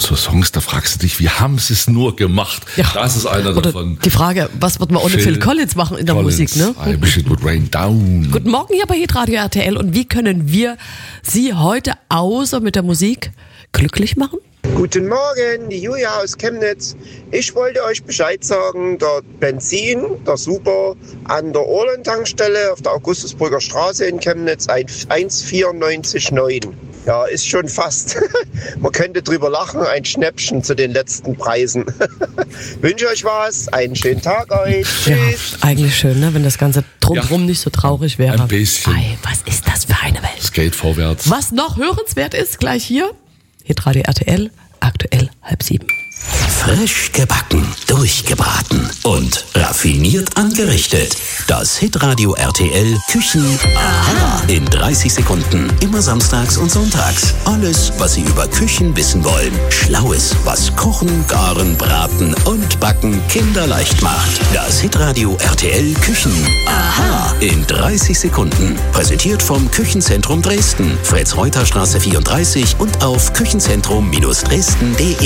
so Songs, da fragst du dich, wie haben sie es nur gemacht? Ja. Das ist einer Oder davon. die Frage, was wird man ohne Phil Collins machen in der Musik, ne? I wish it would rain down. Guten Morgen hier bei Hitradio RTL. Und wie können wir Sie heute außer mit der Musik glücklich machen? Guten Morgen, die Julia aus Chemnitz. Ich wollte euch Bescheid sagen, der Benzin, der Super, an der Orlen-Tankstelle auf der Augustusbrücker Straße in Chemnitz 1,94,9. Ja, ist schon fast, man könnte drüber lachen, ein Schnäppchen zu den letzten Preisen. Wünsche euch was, einen schönen Tag euch. Ja, Tschüss. eigentlich schön, ne? Wenn das Ganze drumherum nicht so traurig wäre. Ein bisschen. Ei, was ist das für eine Welt? Es geht vorwärts. Was noch hörenswert ist, gleich hier. Hitradio RTL, aktuell 6:30. Frisch gebacken, durchgebraten und raffiniert angerichtet. Das Hitradio RTL Küchen Aha in 30 Sekunden. Immer samstags und sonntags. Alles, was Sie über Küchen wissen wollen. Schlaues, was Kochen, Garen, Braten und Backen kinderleicht macht. Das Hitradio RTL Küchen Aha in 30 Sekunden. Präsentiert vom Küchenzentrum Dresden. Fritz-Reuter-Straße 34 und auf küchenzentrum-dresden.de.